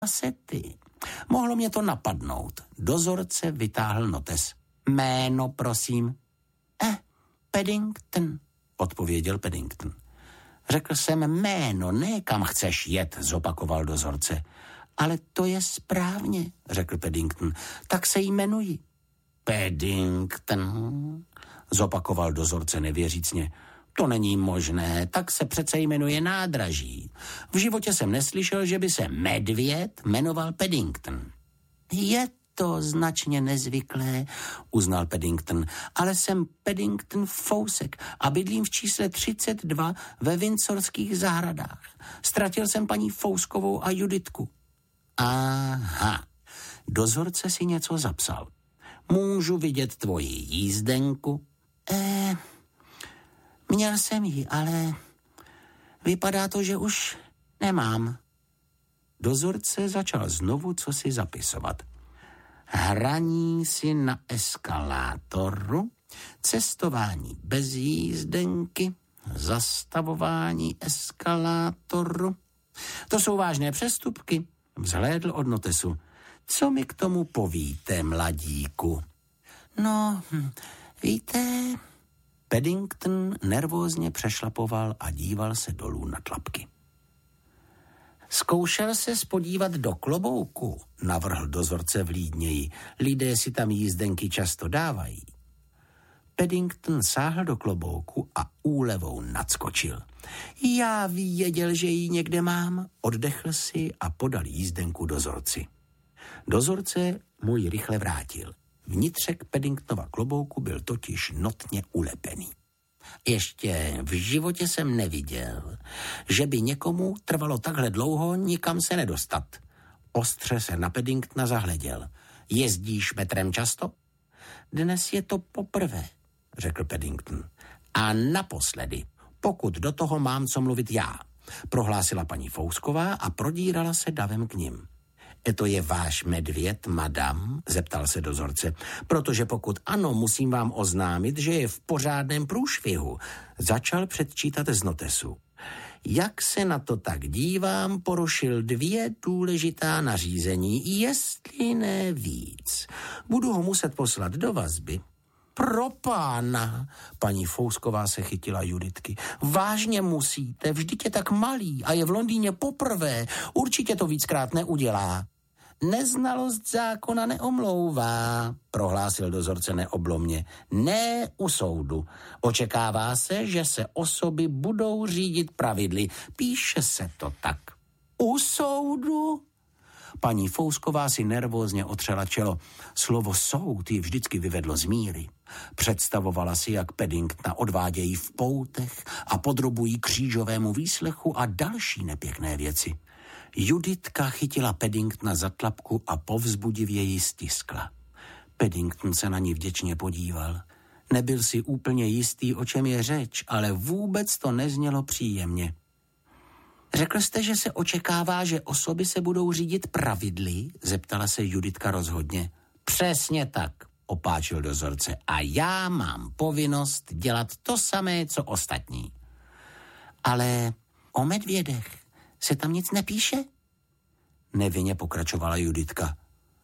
se ty. Mohlo mě to napadnout. Dozorce vytáhl notes. Jméno, prosím. Paddington, odpověděl Paddington. Řekl jsem jméno, ne kam chceš jet, zopakoval dozorce. Ale to je správně, řekl Paddington. Tak se jmenuji. Paddington, zopakoval dozorce nevěřícně. To není možné, tak se přece jmenuje nádraží. V životě jsem neslyšel, že by se medvěd jmenoval Paddington. Je to značně nezvyklé, uznal Paddington, ale jsem Paddington Fousek a bydlím v čísle 32 ve Windsorských zahradách. Ztratil jsem paní Fouskovou a Juditku. Aha, dozorce si něco zapsal. Můžu vidět tvoji jízdenku? Měl jsem ji, ale vypadá to, že už nemám. Dozorce začal znovu cosi zapisovat. Hraní si na eskalátoru, cestování bez jízdenky, zastavování eskalátoru. To jsou vážné přestupky, vzhlédl od notesu. Co mi k tomu povíte, mladíku? No, víte... Paddington nervózně přešlapoval a díval se dolů na tlapky. Zkoušel se spodívat do klobouku, navrhl dozorce vlídněji. Lidé si tam jízdenky často dávají. Paddington sáhl do klobouku a úlevou nadskočil. Já věděl, že ji někde mám, oddechl si a podal jízdenku dozorci. Dozorce mu ji rychle vrátil. Vnitřek Paddingtonova klobouku byl totiž notně ulepený. Ještě v životě jsem neviděl, že by někomu trvalo takhle dlouho nikam se nedostat. Ostře se na Paddingtona zahleděl. Jezdíš metrem často? Dnes je to poprvé, řekl Paddington. A naposledy, pokud do toho mám co mluvit já, prohlásila paní Fousková a prodírala se davem k nim. To je váš medvěd, madam? Zeptal se dozorce. Protože pokud ano, musím vám oznámit, že je v pořádném průšvihu. Začal předčítat z notesu. Jak se na to tak dívám, porušil 2 důležitá nařízení, jestli ne víc. Budu ho muset poslat do vazby. Pro pána, paní Fousková se chytila Juditky. Vážně musíte, vždyť je tak malý a je v Londýně poprvé. Určitě to víckrát neudělá. Neznalost zákona neomlouvá, prohlásil dozorce neoblomně. Ne u soudu. Očekává se, že se osoby budou řídit pravidly. Píše se to tak. U soudu? Paní Fousková si nervózně otřela čelo. Slovo soud ji vždycky vyvedlo z míry. Představovala si, jak Paddingtona odvádějí v poutech a podrobují křížovému výslechu a další nepěkné věci. Juditka chytila Paddingtona za tlapku a povzbudivě ji stiskla. Paddington se na ní vděčně podíval. Nebyl si úplně jistý, o čem je řeč, ale vůbec to neznělo příjemně. Řekl jste, že se očekává, že osoby se budou řídit pravidly? Zeptala se Juditka rozhodně. Přesně tak, opáčil dozorce. A já mám povinnost dělat to samé, co ostatní. Ale o medvědech se tam nic nepíše? Nevinně pokračovala Juditka.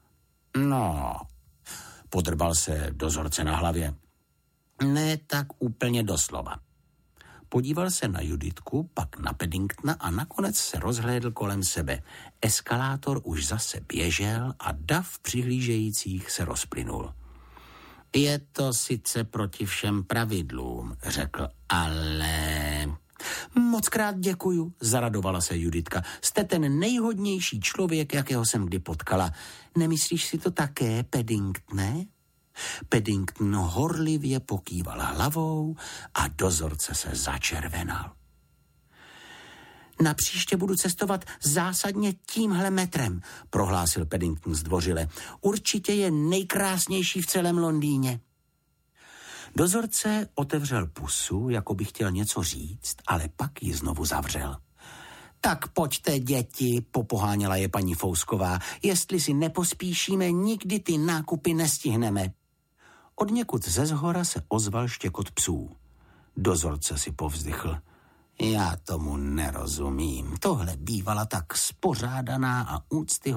No, podrbal se dozorce na hlavě. Ne tak úplně doslova. Podíval se na Juditku, pak na Paddingtona a nakonec se rozhlédl kolem sebe. Eskalátor už zase běžel a dav přihlížejících se rozplynul. Je to sice proti všem pravidlům, řekl, ale... Mockrát děkuju, zaradovala se Juditka. Jste ten nejhodnější člověk, jakého jsem kdy potkala. Nemyslíš si to také, Paddingtone? Paddington horlivě pokýval hlavou a dozorce se začervenal. Napříště budu cestovat zásadně tímhle metrem, prohlásil Paddington zdvořile. Určitě je nejkrásnější v celém Londýně. Dozorce otevřel pusu, jako by chtěl něco říct, ale pak ji znovu zavřel. Tak pojďte, děti, popoháněla je paní Fousková. Jestli si nepospíšíme, nikdy ty nákupy nestihneme. Odněkud ze zhora se ozval štěkot psů. Dozorce si povzdychl. Já tomu nerozumím. Tohle bývala tak spořádaná a úctyhodná